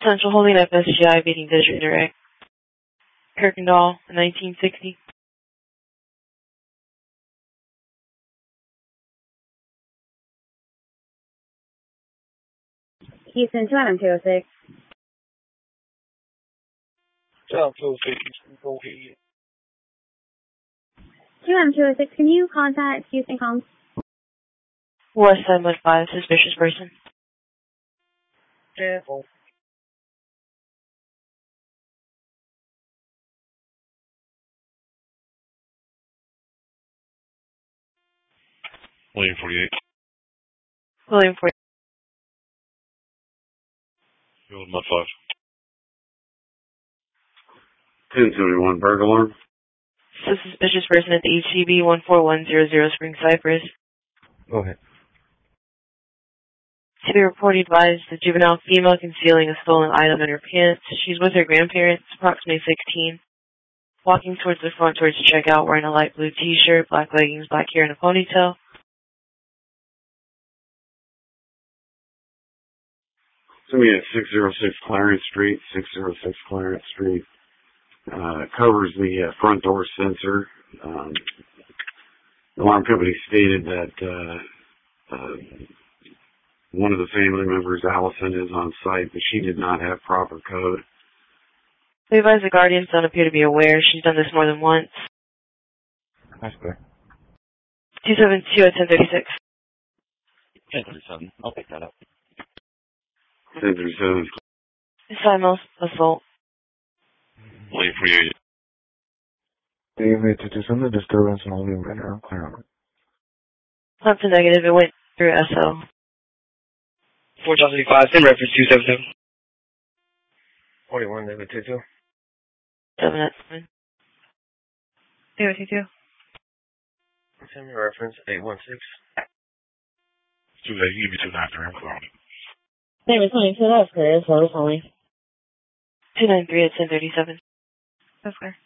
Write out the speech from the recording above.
Central holding FSGI beating District Direct. Kirkendall, 1960. Houston, 20206. 20206, can you contact Houston Comms? West 715, suspicious person. Careful. William 48. William 48. Field Mud 5. 1071 burglar alarm. Suspicious person at the HCB 14100 Spring Cypress. Go ahead. To be reported advised, the juvenile female concealing a stolen item in her pants. She's with her grandparents, approximately 16. Walking towards the front towards the checkout, wearing a light blue t-shirt, black leggings, black hair, and a ponytail. So we at 606 Clarence Street, 606 Clarence Street. Covers the front door sensor. The alarm company stated that one of the family members, Allison, is on site, but she did not have proper code. We advise the guardians don't appear to be aware. She's done this more than once. That's good. 272 at 1036. 1037. I'll pick that up. 1037. Simul assault. William 48. David, to do some disturbance and only right now. Clear on it. That's a negative. It went through SO. 4005, send reference 277. 41, David, 22. 7 at 7. 022. Send me reference 816. 2 8, give me 293. I'm clouded. David 22, that's clear. It's only. 293 at 1037. That's clear.